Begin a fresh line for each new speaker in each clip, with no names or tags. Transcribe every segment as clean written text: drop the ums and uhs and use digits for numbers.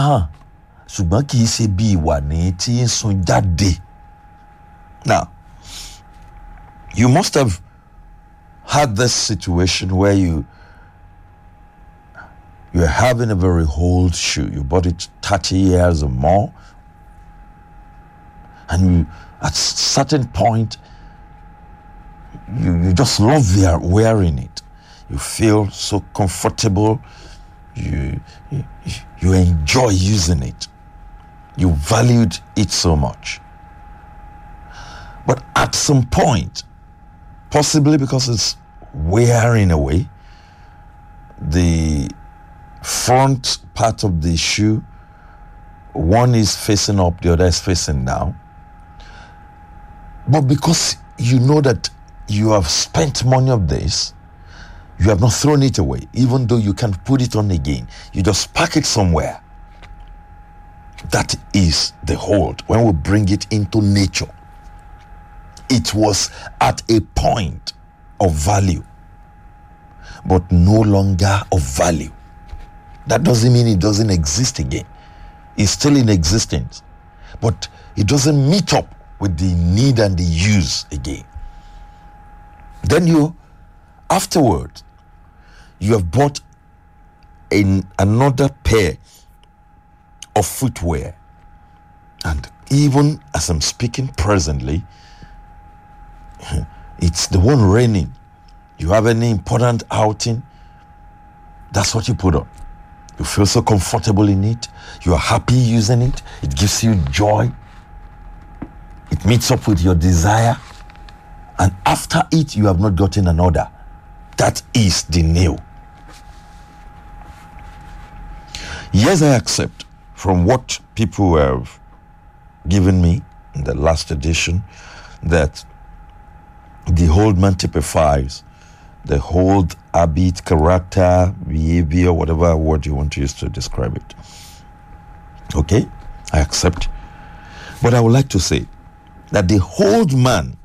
ṣùgbọ́n kì í ṣe bí ìwà ní tí ń sun jáde. Now, you must have had this situation where you're having a very old shoe. You bought it 30 years or more, and you, at certain point, you just love wearing it. You feel so comfortable. You enjoy using it. You valued it so much. But at some point, possibly because it's wearing away, the front part of the shoe, one is facing up, the other is facing down. But because you know that you have spent money of this, you have not thrown it away, even though you can put it on again. You just pack it somewhere. That is the hold. When we bring it into nature, it was at a point of value, but no longer of value. That doesn't mean it doesn't exist again. It's still in existence, but it doesn't meet up with the need and the use again. Then afterwards, you have bought another pair of footwear. And even as I'm speaking presently, it's the one raining. You have any important outing, that's what you put on. You feel so comfortable in it. You are happy using it. It gives you joy. It meets up with your desire. And after it, you have not gotten another. That is the new. Yes, I accept from what people have given me in the last edition that the old man typifies the old habit, character, behavior, whatever word you want to use to describe it. Okay, I accept. But I would like to say that the old man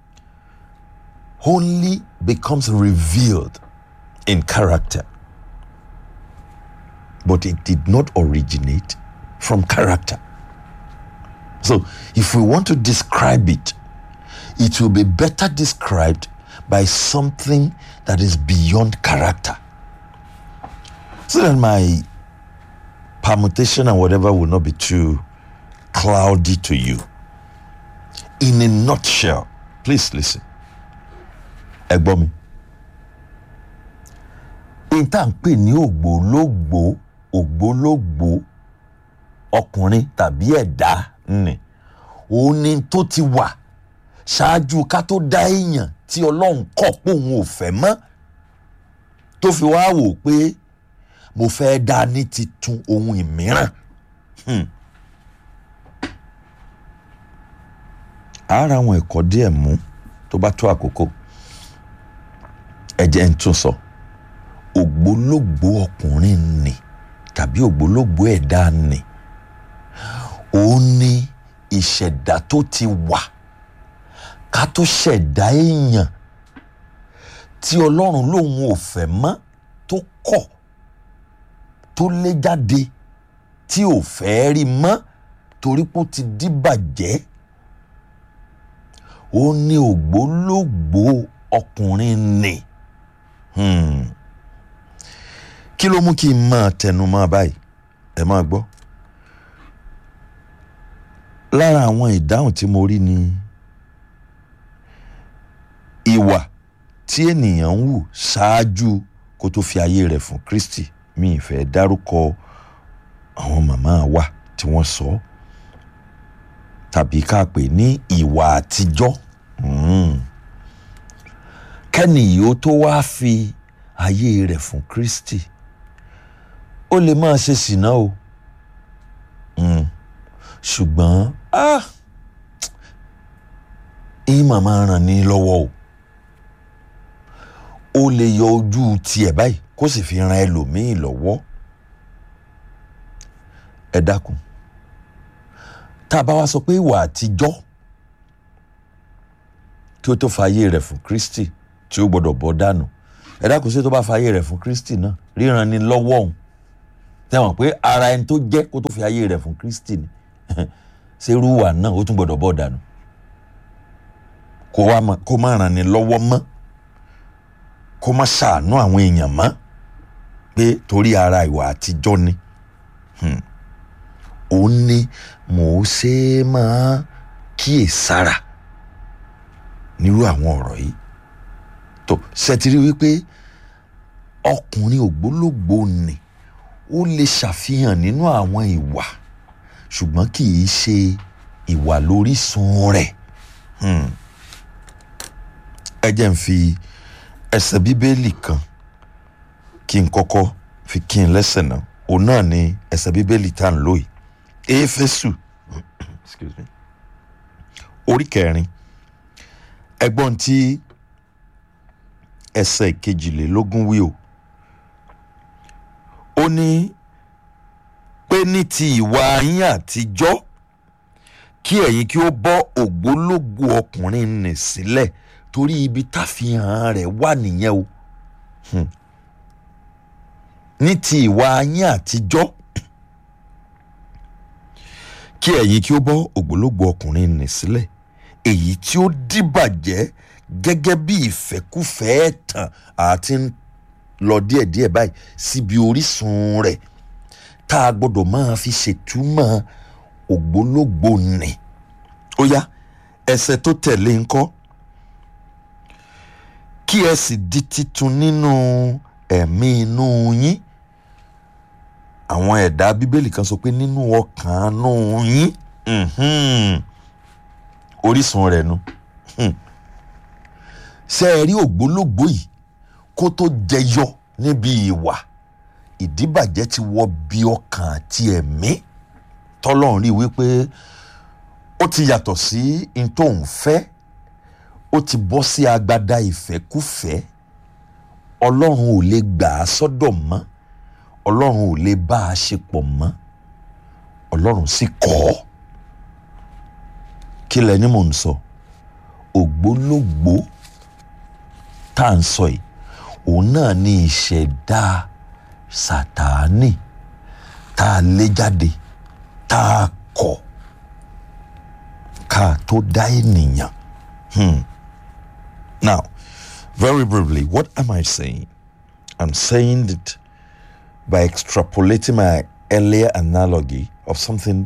only becomes revealed in character, but it did not originate from character. So if we want to describe it, it will be better described by something that is beyond character, so that my permutation and whatever will not be too cloudy to you. In a nutshell, please listen. Ẹ̀gbọ́n mi, ìta ń pè ní ògbólógbòó ọkùnrin tàbí ẹ̀dá nì, òun ni tó ti wà ṣáájú ká tó dá èèyàn tí Ọlọ́run kọ̀ pé òun ò fẹ́ mọ́, tó fi wá wò pé mo fẹ́ dá ní titun ohun ìmíràn. Ara àwọn ẹ̀kọ́ díẹ̀ mú tó bá tó àkókò. Ẹ jẹ́ n tún sọ, ògbólógbòó ọkùnrin nì tàbí ògbólógbòó ẹ̀dá nì, òun ni ìṣẹ̀dá tó ti wà ká tó ṣẹ̀dá èèyàn tí Ọlọ́run lòun ò fẹ́ mọ́, tó kọ̀, tó lé jáde, tí ò fẹ́ rí mọ́ torí pé ó ti díbàjẹ́. Ó ní ògbólógbòó ọkùnrin nì. Kí ló mú kí n máa tẹnu mọ́ báyìí? Ẹ máa gbọ́. Lára àwọn ìdáhùn tí mo rí ni ìwà tí ènìyàn ń wù ṣáájú kó tó fi ayé rẹ̀ fún Kristi. Mi ì fẹ́ dárúkọ àwọn màmá wa tí wọ́n sọ, tàbí ká pè ní ìwà àtijọ́. Kẹ́nìyí ó tó wá fi ayé rẹ̀ fún Kristi, ó lè máa ṣe ṣìnà o, ṣùgbọ́n ìmọ̀ máa ràn ní lọ́wọ́ o. Ó lè yọ ojú tiẹ̀ báyìí kó sì fi ran ẹlòmíì lọ́wọ́. Ẹ dákun, tá a bá wá sọ pé ìwà àtijọ́ kí ó tó fa ayé rẹ̀ fún Kristi tí ó gbọ́dọ̀ bọ́ dànù, ẹ dákun, ṣé tó bá fa ayé rẹ̀ fún Kristi náà ríran ni lọ́wọ́ òun tẹ́wọ̀n pé ara ẹni tó jẹ́ kó tó fi ayé rẹ̀ fún Kristi ni ṣerú wà náà ó tún gbọ́dọ̀ bọ́ dànù kó má ràn ní lọ́wọ́ mọ́ kó má ṣàánú àwọn èèyàn mọ́ pé torí ara ìwà àtijọ́ ni òun ni Mósè máa kíyèsára nírú àwọn ọ̀rọ̀ yìí tó ṣètìrí wípé ọkùnrin ògbólógbòó ni ó lè ṣàfihàn nínú àwọn ìwà ṣùgbọ́n kì í ṣe ìwà lórísun rẹ̀. Ẹ jẹ́ n fi ẹsẹ̀ bíbélì kan kí n kọ́kọ́ fi kí n lẹ́sẹ̀ náà òun náà ni ẹsẹ̀ bíbélì tá à ń lò yìí Éfésù orí 4 ẹgbọ́n tí ẹsẹ̀ 22 wí o ó ní pé ní ti ìwà yín àtijọ́ kí ẹ̀yin kí ó bọ́ ògbólógbòó ọkùnrin nì sílẹ̀ torí ibi táfihàn rẹ̀ wà nìyẹn o ní ti ìwà yín àtijọ́ kí ẹ̀yin kí ó bọ́ ògbólógbòó ọkùnrin nì sílẹ̀ èyí tí ó dìbàjẹ́ gẹ́gẹ́ bí ìfẹ́kúfẹ̀ẹ́ ẹ̀tàn àti ń lọ díẹ̀díẹ̀ báyìí síbi orísun rẹ̀ tá a gbọ́dọ̀ máa fi ṣètúmọ̀ ògbólógbòó nì. Ó yá ẹsẹ̀ tó tẹ̀lé ńkọ́ kí ẹ sì di titun nínú ẹ̀mí inú yín. Àwọn ẹ̀dá bíbélì kan sọ pé nínú ọkàn inú yín orísun rẹ̀ nu. Ṣé ẹ rí ògbólógbòó yìí kó tó jẹyọ níbi ìwà ìdíbàjẹ́ ti wọ bí ọkàn àti ẹ̀mí tọ́lọ́run rí wípé ó ti yàtọ̀ sí n tó ń fẹ́ ó ti bọ́ sí agbada ìfẹ́kúfẹ̀ẹ́ Ọlọ́run ò lè gbà á sọ́dọ̀ mọ́ Ọlọ́run ò lè bá a ṣe pọ̀ mọ́ Ọlọ́run sì kọ̀ ọ́. Kí lẹ ní mò ń sọ ògbólógbòó tá à ń sọ yìí òun náà ní ìṣẹ̀dá Sátánì tá a lé jáde tá a kọ̀ ká tó dá ènìyàn. Now, very briefly, what am I saying? I'm saying that by extrapolating my earlier analogy of something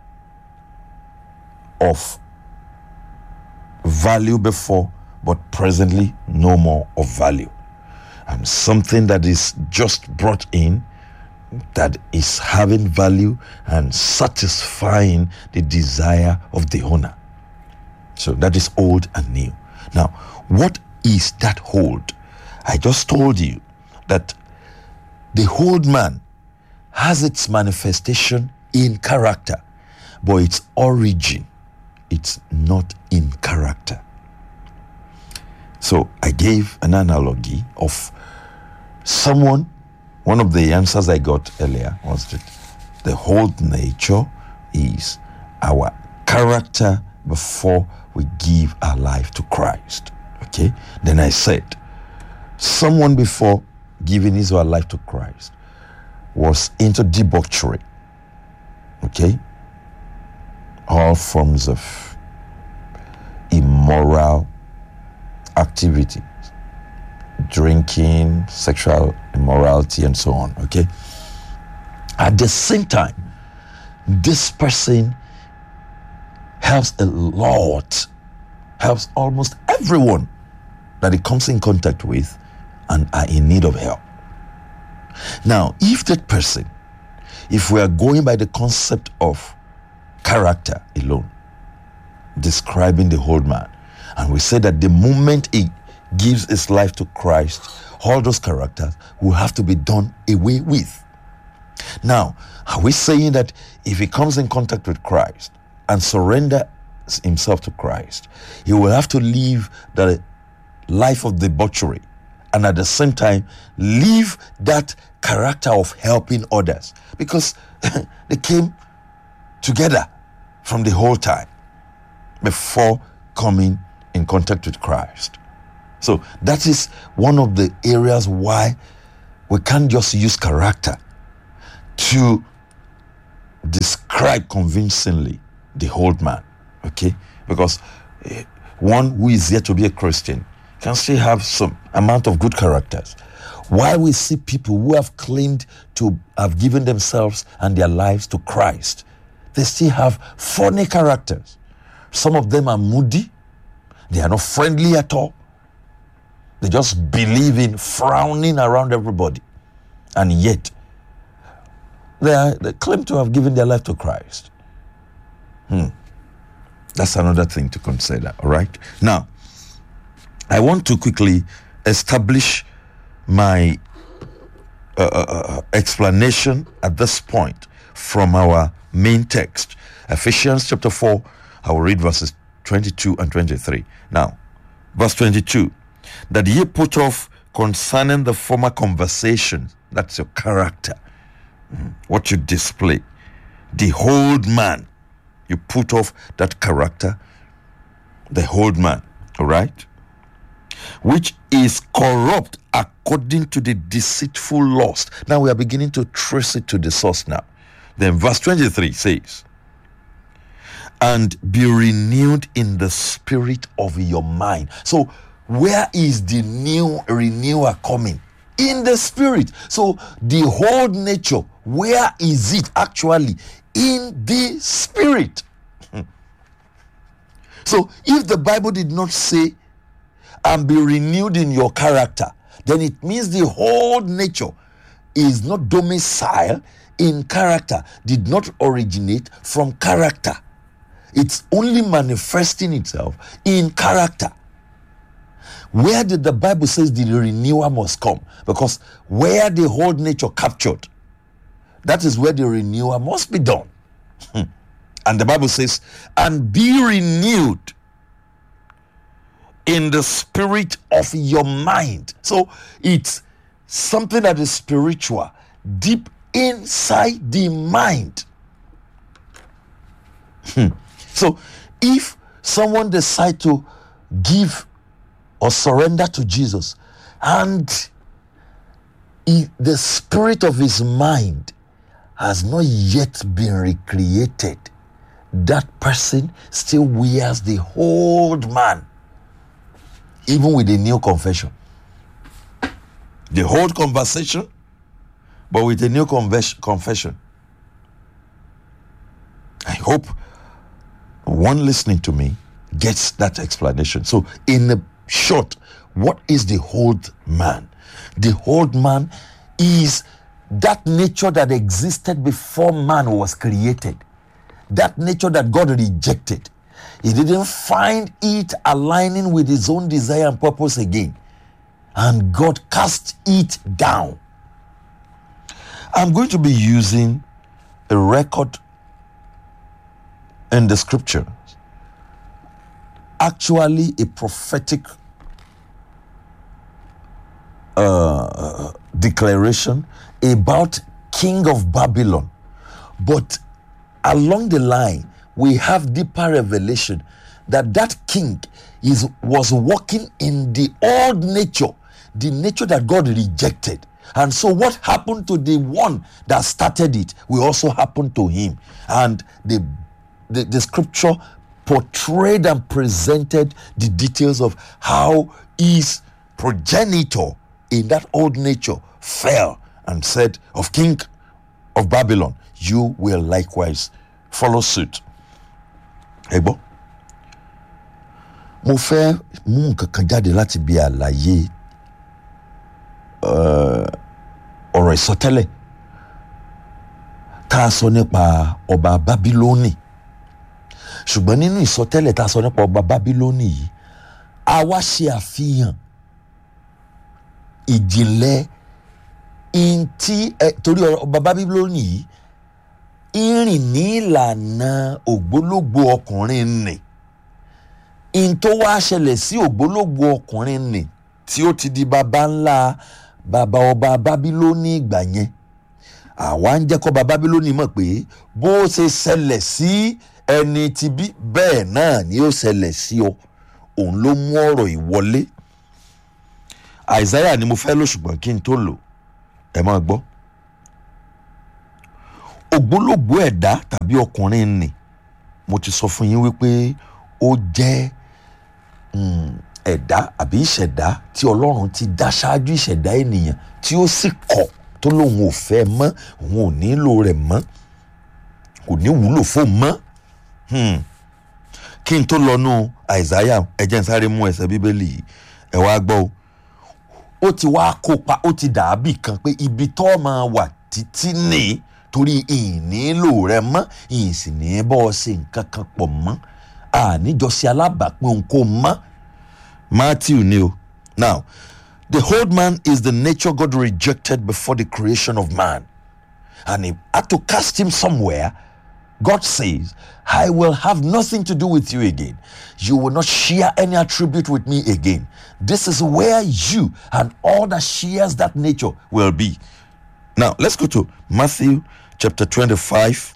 of value before, but presently no more of value, and something that is just brought in that is having value and satisfying the desire of the owner. So that is old and new. Now, what is that old? I just told you that the old man has its manifestation in character, but its origin, it's not in character. So I gave an analogy of someone. One of the answers I got earlier was that the old nature is our character before we give our life to Christ. Okay? Then I said, someone before giving his or her life to Christ was into debauchery. Okay? All forms of immoral activity, drinking, sexual immorality, and so on. Okay? At the same time, this person helps a lot, helps almost everyone that he comes in contact with and are in need of help. Now, if that person, if we are going by the concept of character alone, describing the old man, and we say that the moment he gives his life to Christ, all those characters will have to be done away with. Now, are we saying that if he comes in contact with Christ and surrenders himself to Christ, he will have to live the life of debauchery and at the same time live that character of helping others? Because they came together from the whole time before coming in contact with Christ. So that is one of the areas why we can't just use character to describe convincingly the old man, okay? Because one who is yet to be a Christian can still have some amount of good characters. While we see people who have claimed to have given themselves and their lives to Christ, they still have funny characters. Some of them are moody. They are not friendly at all. They just believe in frowning around everybody. And yet, they claim to have given their life to Christ. That's another thing to consider, all right? Now, I want to quickly establish my explanation at this point from our main text. Ephesians chapter 4, I will read verses 22 and 23. Now, verse 22, that ye put off concerning the former conversation, that's your character, what you display, the old man. You put off that character, the old man, all right? Which is corrupt according to the deceitful lust. Now we are beginning to trace it to the source now. Then verse 23 says, and be renewed in the spirit of your mind. So where is the new renewal coming? In the spirit. So the whole nature, where is it actually? In the spirit. So if the Bible did not say and be renewed in your character, then it means the whole nature is not domicile in character, did not originate from character. It's only manifesting itself in character. Where did the Bible says the renewal must come? Because where the whole nature captured, that is where the renewal must be done. And the Bible says, and be renewed in the spirit of your mind. So it's something that is spiritual, deep inside the mind. So if someone decides to give or surrender to Jesus, and the spirit of his mind has not yet been recreated, that person still wears the old man, even with a new confession. The old conversation, but with a new confession. I hope one listening to me gets that explanation. So in a short, what is the old man? The old man is that nature that existed before man was created. That nature that God rejected. He didn't find it aligning with his own desire and purpose again. And God cast it down. I'm going to be using a record in the scriptures. Actually, a prophetic declaration about King of Babylon. But along the line, we have deeper revelation that king was walking in the old nature, the nature that God rejected. And so what happened to the one that started it will also happen to him. And the scripture portrayed and presented the details of how his progenitor in that old nature fell and said of King of Babylon, you will likewise follow suit. Ẹgbọ́n, mo fẹ́ mú nǹkan kan jáde láti bí àlàyé ọ̀rọ̀ ìsọtẹ́lẹ̀ tá a sọ nípa ọba Bábílónì. Ṣùgbọ́n nínú ìsọtẹ́lẹ̀ tá a sọ nípa ọba Bábílónì yìí, a wá ṣe àfihàn ìjìnlẹ̀ ìntí torí ọba Bábílónì yìí ìrìn ní ìlànà ògbólógbò ọkùnrin nì. In tó wá ṣẹlẹ̀ sí ògbólógbò ọkùnrin nì tí ó ti di baba ńlá baba ọba Bábílónì ìgbà yẹn. Àwa ń jẹ́ kọ́ ọba Bábílónì mọ̀ pé bó ṣe ṣẹlẹ̀ sí ẹni tí bí bẹ́ẹ̀ náà ni ó ṣẹlẹ̀ sí ọ. Òun ló mú ọ̀rọ̀ ìwọlé. Isaiah ni mo fẹ́ lò ṣùgbọ́n kí n tó lò ẹ máa gbọ́. ògbólógbòó ẹ̀dá tàbí ọkùnrin nì, mo ti sọ fún yín wípé ó jẹ́ ẹ̀dá àbí ìṣẹ̀dá tí Ọlọ́run ti dá ṣáájú ìṣẹ̀dá ènìyàn, tí ó sì kọ̀ tó lóun ò fẹ́ mọ́, òun ò nílò rẹ̀ mọ́, kò ní wúlò fún mọ́. Kí n tó lọ nú Àìsáyà, ẹ jẹ́ n sáré mú ẹsẹ̀ Bíbélì yìí, ẹ wá gbọ́ o. Ó ti wá kópa, ó ti dàbí kan pé ibi tó máa wà títí ní, torí ìnílò rẹ mọ́, ìsìn ní bọ́ ṣe nǹkan kan pọ̀ mọ́, àníjọsí alábàápín òun kò mọ́. Matthew ni o. Now, the old man is the nature God rejected before the creation of man, and he had to cast him somewhere. God says, I will have nothing to do with you again. You will not share any attribute with me again. This is where you and all that shares that nature will be. Now, let's go to Matthew chapter 25.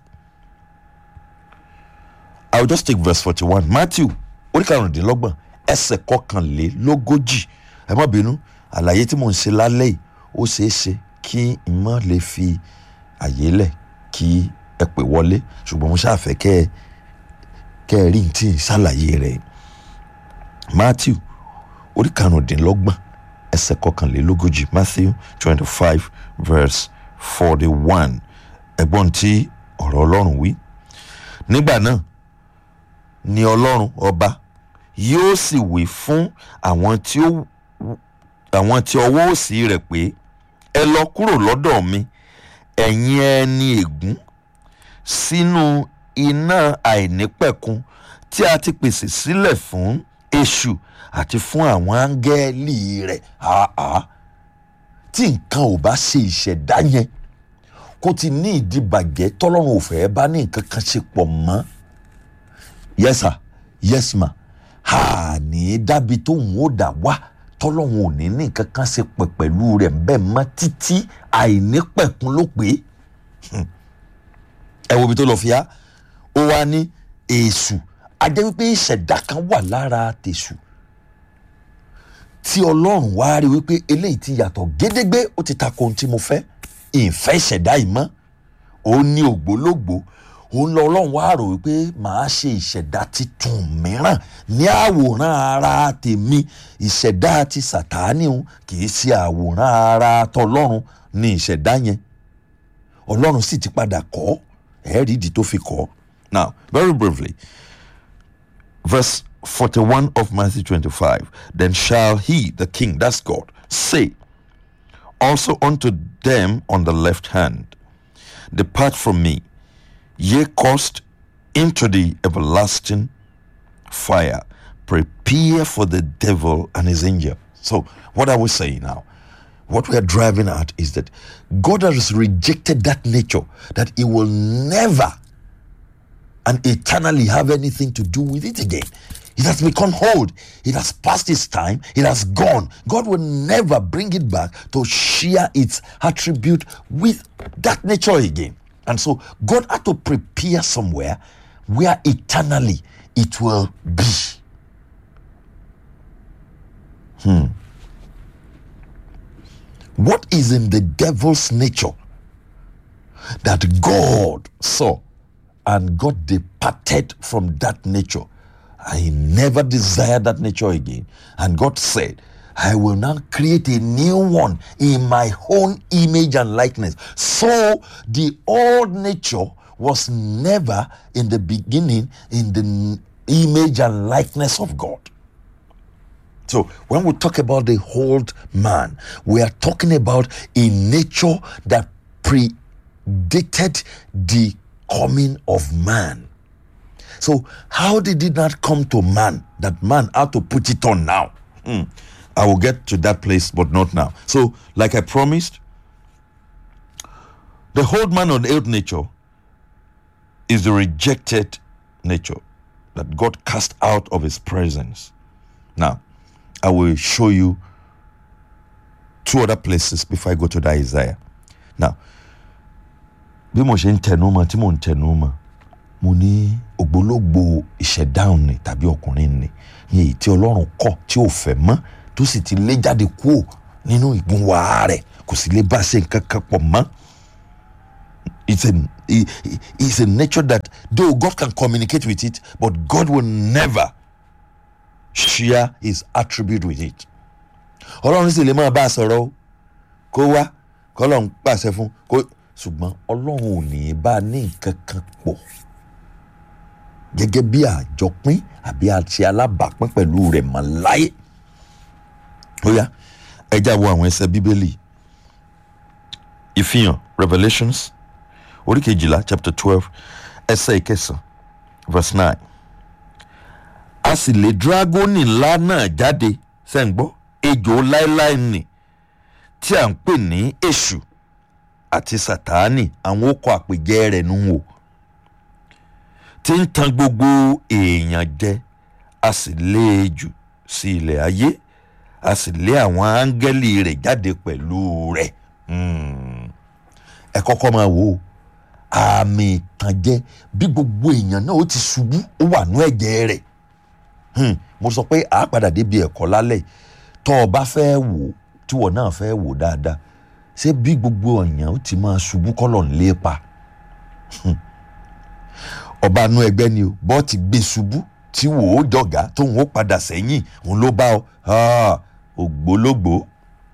I'll just take verse 41. Matthew, orí karùndínlọ́gbọ̀n, ẹsẹ̀ kọkànlélógójì. Ẹ má bínú, àlàyé tí mò ń ṣe lálẹ́ yìí, ó ṣeé ṣe kí n má lè fi àyè lẹ̀ kí ẹ pè wọlé, ṣùgbọ́n mo ṣàfẹ́ kẹ́ ẹ rí n tí ń ṣàlàyé rẹ̀. Matthew orí karùndínlọ́gbọ̀n ẹsẹ̀ kọkànlélógójì, Matthew 25 verse 41. Ẹ̀gbọ́n tí ọ̀rọ̀ Ọlọ́run wí. Nígbà náà ni Ọlọ́run ọba yóò sì wí fún àwọn tí ọwọ́ òsì rẹ̀ pé, ẹ lọ kúrò lọ́dọ̀ mi, ẹ̀yin ẹni ègún, sínú iná àìnípẹ̀kun tí a ti pèsè sílẹ̀ fún èṣù àti fún àwọn áńgẹ́lì rẹ̀. Tí nǹkan ò bá ṣe ìṣẹ̀dá yẹn, kó ti ní ìdíbàjẹ́ tọ́lọ́run ò fẹ́ bá ní nǹkan kan ṣe pọ̀ mọ́. Yes sir, yes ma. Ní dábì tóun ó dà wá tọ́lọ́run ò ní nǹkan kan ṣe pọ̀ pẹ̀lú rẹ̀ bẹ́ẹ̀ mọ́ títí àìnípẹ̀kun ló pé. Ẹ wo ibi tó lọ fi á, ó wá ní èṣù. A jẹ́ wípé ìṣẹ̀dá kan wà lára tèṣù tí Ọlọ́run wá rí wípé eléyìí ti yàtọ̀ gédégbé, ó ti tako ohun tí mo fẹ́, ìfẹ́ ìṣẹ̀dá yìí mọ́. Ó ní ògbólógbòó, òun lọ Ọlọ́run wá rò wípé màá ṣe ìṣẹ̀dá titun mìíràn ní àwòrán ara tèmi. Ìṣẹ̀dá ti Sàtánì òun kì í ṣe àwòrán ara tọlọ́run ní ìṣẹ̀dá yẹn. Ọlọ́run sì ti padà kọ̀, ẹ̀rí ìdí tó fi kọ̀. Now, very briefly, verse 41 of Matthew 25. Then shall he, the king, that's God, say also unto them on the left hand, depart from me, ye cursed, into the everlasting fire, prepare for the devil and his angel. So what are we saying now? What we are driving at is that God has rejected that nature, that he will never and eternally have anything to do with it again. It has become old. It has passed its time. It has gone. God will never bring it back to share its attribute with that nature again. And so God had to prepare somewhere where eternally it will be. What is in the devil's nature that God saw and God departed from that nature? I never desired that nature again. And God said, I will now create a new one in my own image and likeness. So the old nature was never in the beginning in the image and likeness of God. So when we talk about the old man, we are talking about a nature that predated the coming of man. So how did it not come to man that man had to put it on now? I will get to that place, but not now. So like I promised, the old man or the old nature is the rejected nature that God cast out of his presence. Now, I will show you two other places before I go to the Isaiah. Now, bí mo ṣe ń tẹnu mọ́ tí mo ń tẹnu mọ́, mo ní ògbólógbòó ìṣẹ̀dá ni tàbí ọkùnrin ni èyí tí Ọlọ́run kọ̀ tí ò fẹ́ mọ́, tó sì ti lé jáde kúrò nínú ìgúnwà rẹ̀, kò sì lè bá ṣe nǹkan kan pọ̀ mọ́. It's a nature that though God can communicate with it, but God will never share his attribute with it. Ọlọ́run sì lè máa bá a sọ̀rọ̀ o, kó wá kọ́lọ́run pàṣẹ fún kó, ṣùgbọ́n Ọlọ́run ò ní bá a ní nǹkan kan pọ̀ gẹ́gẹ́ bí àjọpín àbí àti alábàápín pẹ̀lú rẹ̀ mọ́ láyé. Ó yá, ẹ já wo àwọn ẹsẹ̀ Bíbélì. Ìfihàn, Revelations orí kejìlá chapter 12 ẹsẹ̀ ìkẹsàn verse 9. A sì lé dragoni ńlá náà jáde, sẹ́ǹgbọ́, ejò láéláé nì tí à ń pè ní èṣù àti sàtáánì, àwọn okọ̀ àpèjẹ rẹ̀ nù wò, tí ń tan gbogbo èèyàn jẹ. A sì lé e jù sí ilẹ̀ ayé, a sì lé àwọn áńgẹ́lì rẹ̀ jáde pẹ̀lú rẹ̀. Ẹ kọ́kọ́ máa wò ó, àmì ìtànjẹ bí gbogbo èèyàn náà ó ti ṣubú, ó wà nú ẹ̀jẹ̀ rẹ̀. Mo sọ pé a padà débi ẹ̀kọ́ lálẹ́, tọ́ ọ bá fẹ́ wò tíwọ náà fẹ́ wò dáadáa, ṣé bí gbogbo èèyàn ó ti máa ṣubú kọ́lọ̀ ń lépa. Ọba nú ẹgbẹ́ ni o, bọ́ ti gbé ṣubú tí wò ó jọ̀gá tóun ó padà sẹ́yìn, òun ló bá ọ ògbólógbòó.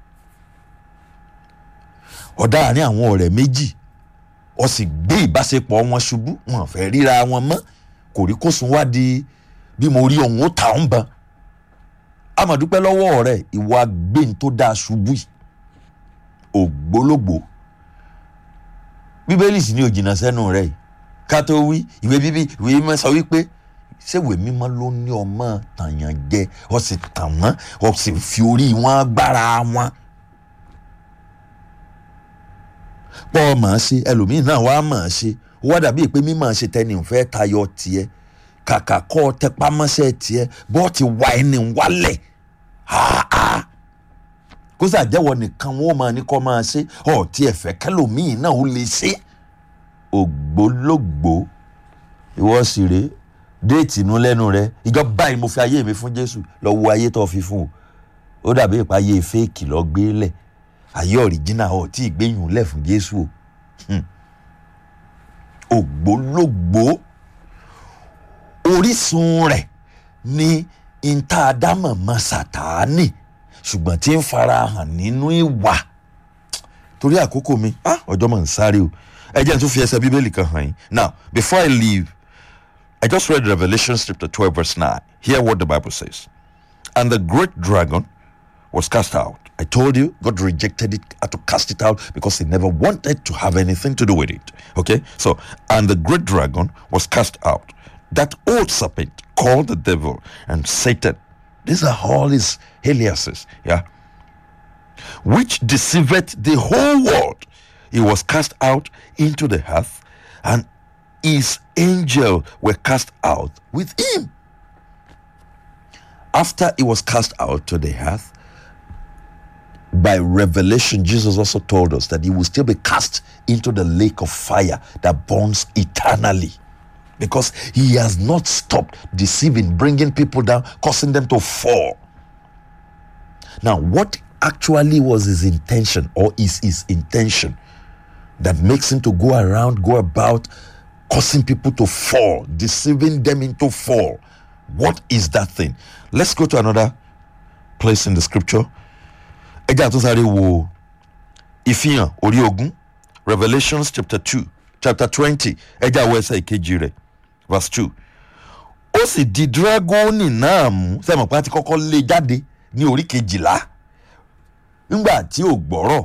Ọ̀dà àárín àwọn ọ̀rẹ́ méjì, ó sì gbé ìbáṣepọ̀ wọn ṣubú, wọn fẹ́ ríra wọn mọ́, kò rí kó sùn wá di bí mo rí ohun ó ta ń ban. A máa dúpẹ́ lọ́wọ́ rẹ̀, ìwọ agbẹ́ni tó dáa ṣubú yìí, ògbólógbòó. Bíbélì sì ni ò jìnnà sẹ́nu rẹ̀ yìí, ká tó wí ìwé mímọ́ sọ wípé ṣé ìwé mímọ́ ló ní ọmọ tàyàn jẹ, ó sì tàn wọ́n, ó sì fi orí wọn gbára wọn. Pọ́ máa ṣe ẹlòmíín náà wá máa ṣe, wá dàbí pé mímọ̀ ṣe tẹ́ni ń fẹ́ tayọ tiẹ̀, kàkà kọ́ tẹpámọ́ṣẹ́ tiẹ̀, bọ́ ti wá ẹni wálẹ̀. Kó sàjẹ́wọ́ nìkan wọ́n máa ní kọ́ máa ṣe, tí ẹ̀fẹ́ kẹlòmíín náà ó lè ṣe. Ògbólógbòó, ìwọ sì rèé, déètì inú lẹ́nu rẹ, ìjọ báyìí mo fi ayé mi fún Jésù, lọ wo ayé tó fi fún o. Ó dàbí ìpayé fèèkì lọ gbé lẹ̀, ayé ọ̀ríjínà tí ìgbéyùn lẹ̀ fún Jésù o. Ògbólógbòó, orísun rẹ̀ ní ìta àdámọ̀ mọ́ Sàtáánì, ṣùgbọ́n tí ń farahàn nínú ìwà. Torí àkókò mi, ọjọ́ mọ̀ ń sáré o. Ẹ jẹ́ n tún fi ẹsẹ̀ Bíbélì kan hàn yín. Now, before I leave, I just read Revelation chapter 12 verse 9. Hear what the Bible says. And the great dragon was cast out. I told you, God rejected it, had to cast it out because he never wanted to have anything to do with it. Okay? So, and the great dragon was cast out. That old serpent called the devil and Satan. These are all his aliases. Yeah? Which deceiveth the whole world. He was cast out into the earth, and his angels were cast out with him. After he was cast out to the earth, by revelation, Jesus also told us that he will still be cast into the lake of fire that burns eternally, because he has not stopped deceiving, bringing people down, causing them to fall. Now, what actually was his intention, or is his intention, that makes him to go about causing people to fall, deceiving them into fall? What is that thing? Let's go to another place in the scripture. Ẹja tó sáré wo Ìfihàn orí ogún, Revelations chapter 20. Ẹja wo ẹsẹ̀ ìkejì rẹ̀, verse 2. Ó sì di dragoni náà mú, sẹ́mi pa ti kọ́kọ́ lé jáde ní orí kejìlá. Nígbà tí ò gbọ́rọ̀,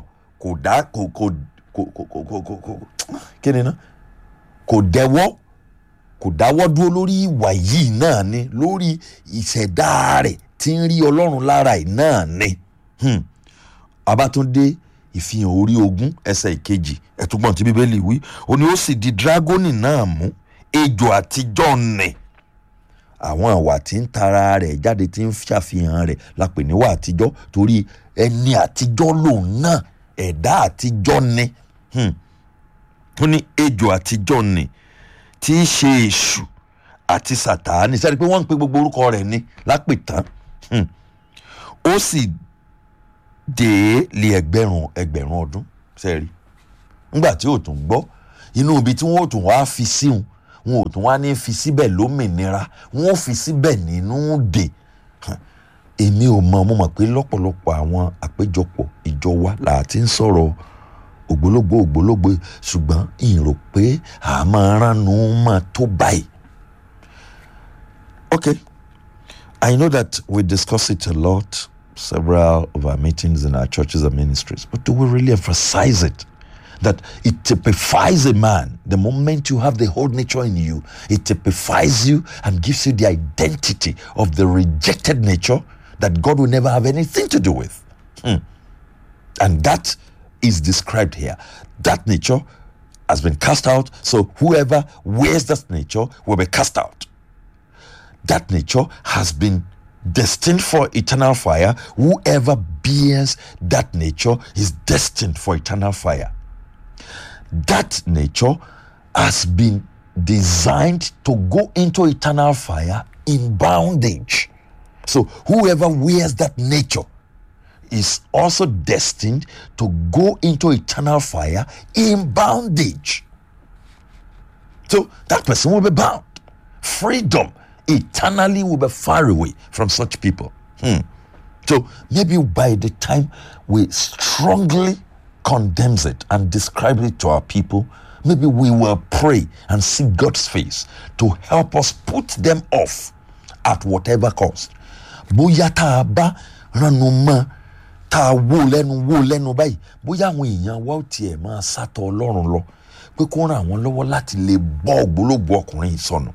kò dáwọ́ dúró lórí ìwà yìí náà ni, lórí ìṣẹ̀dá rẹ̀ tí ń rí Ọlọ́run lára ẹ̀ náà ni. Abátúndé Ìfihàn orí ogún ẹsẹ̀ ìkejì, ẹ̀túngbọ̀n tí Bíbélì wí, ó ní ó sì di dragoni náà mú, ejò àtijọ́ nì. Àwọn àwà tí ń tara rẹ̀ jáde tí ń ṣàfihàn rẹ̀ la pè níwà àtijọ́, torí ẹni àtijọ́ lòun náà, ẹ̀dá àtijọ́ ni. Ó ní ejò àtijọ́ nì tí í ṣe èṣù àti Sàtáánì. Sẹ́ni pé wọ́n ń pe gbogbo orúkọ rẹ̀ ní lápètán. Ó sì dé lé ẹgbẹ̀rún ọdún, sẹ́rí. Nígbà tí ò tún gbọ́, inú ibi tí wọ́n ò tún wá fi síhun wọn ò tún wá ní fi síbẹ̀ lómìnira wọ́n ò fi síbẹ̀ nínú dè. Èmi ò mọ̀ pé lọ́pọ̀lọpọ̀ àwọn àpéjọpọ̀ ìjọ wa là á ti ń sọ̀rọ̀ ògbólógbò ṣùgbọ́n ìrò pé a máa ránu máa tó báyìí. Okay, I know that we discuss it a lot, several of our meetings in our churches and ministries, but do we really emphasize it? That it typifies a man. The moment you have the whole nature in you, it typifies you and gives you the identity of the rejected nature that God will never have anything to do with. And that is described here. That nature has been cast out, so whoever wears that nature will be cast out. That nature has been destined for eternal fire. Whoever bears that nature is destined for eternal fire. That nature has been designed to go into eternal fire in bondage. So whoever wears that nature is also destined to go into eternal fire in bondage. So that person will be bound. Freedom eternally will be far away from such people. So maybe by the time we strongly condemn it and describe it to our people, maybe we will pray and seek God's face to help us put them off at whatever cost. Bóyá tá a bá ranu mọ́ tá a wó lẹ́nu báyìí bóyá àwọn èèyàn wa ó tiẹ̀ máa sátọ̀ Ọlọ́run lọ pé kó ràn àwọn lọ́wọ́ láti lè bọ́ ògbólógbòó ọkùnrin ìsọnù.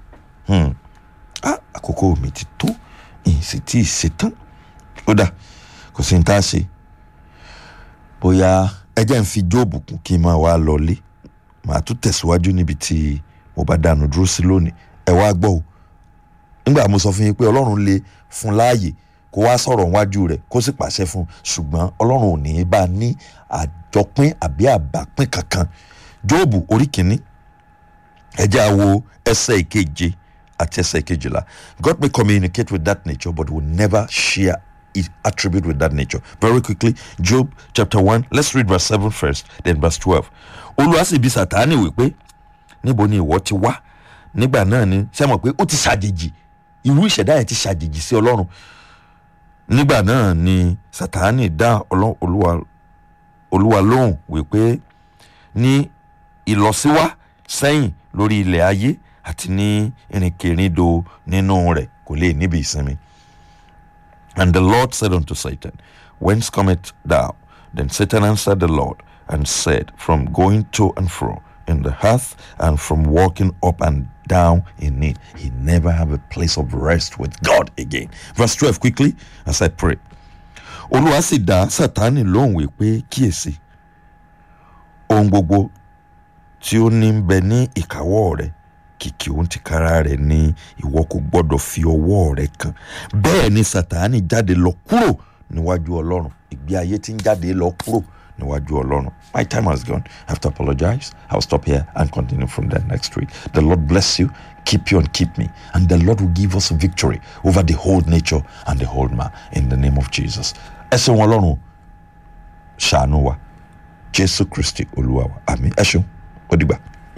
Àkókò mi ti tó ìsì tí ì ṣetán ó dà kò sí ní tá a ṣe bóyá ẹ jẹ́ ń fi Jóòbù kún kí n máa wá lọlé màá tún tẹ̀síwájú níbi tí mo bá dánu dúró sí lónìí. Ẹ wá gbọ́ o nígbà mo sọ fún yín pé Ọlọ́run lè fún láàyè kó wá sọ̀rọ̀ wájú rẹ̀ kó sì pàṣẹ fún ṣùgbọ́n Ọlọ́run ò ní bá ní àjọpín àbí àbápín kankan. Jóòbù orí kìíní ẹ jẹ́ á wo ẹsẹ̀ ìkeje àti ẹsẹ̀ ìkejìlá. God may communicate with that nature but will never share his attribute with that nature. Very quickly, Job chapter 1, let's read verse 7 first, then verse 12. Olúwa sì bi Sátánì wípé níbo ni ìwọ ti wá? Nígbà náà ni ṣé mọ̀ pé ó ti ṣàjèjì, irú ìṣẹ̀dá yẹn ti ṣàjèjì sí Ọlọ́run. Nígbà náà ni Sátánì dá Olúwa lóhùn wípé ní ìlọsíwá sẹ́yìn lórí ilẹ̀ ayé àti ní ìrìnkèrindò nínú rẹ̀ kò lè níbi ìsinmi. And the Lord said unto Satan, Whence cometh thou? Then Satan answered the Lord and said, From going to and fro in the earth and from walking up and down in it. He never have a place of rest with God again. Verse 12 quickly as I pray. Olúwa sì dá Sátánì lóhùn wípé kíyèsí ohun gbogbo tí ó ní ń bẹ ní ìkáwọ́ rẹ̀ kìkì ohun tìkára rẹ̀ ni ìwọ kò gbọ́dọ̀ fi ọwọ́ rẹ̀ kàn. Bẹ́ẹ̀ ni Sátánì jáde lọ kúrò níwájú Ọlọ́run. Ìgbé ayé tí ń jáde lọ kúrò níwájú Ọlọ́run. My time has gone. I have to apologize. I'll stop here and continue from there next week. The Lord bless you, keep you and keep me. And the Lord will give us a victory over the whole nature and the whole man in the name of Jesus. Ẹ ṣeun Ọlọ́run ṣàánú wa. Jésù Kristi Olúwa wa. Àmín. Ẹ ṣeun. Ó dìgbà.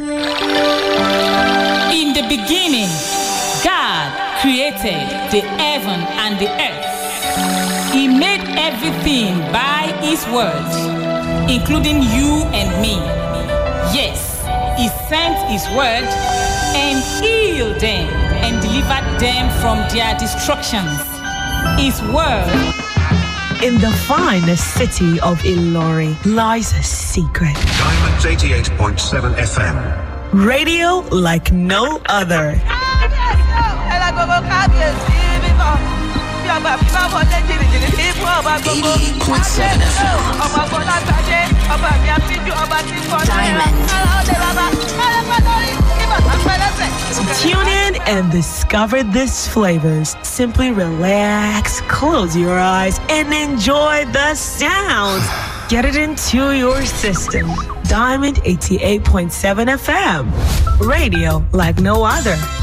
In the beginning, God created the heaven and the earth. He made everything by His word, including you and me. Yes, He sent His word and healed them and delivered them from their destructions. His word.
In the finest city of Ilori lies a secret.
Diamonds 88.7 FM.
Radio like no other. Tune in and discover these flavors. Simply relax, close your eyes, and enjoy the sounds. Get it into your system. Diamond 88.7 FM. Radio like no other.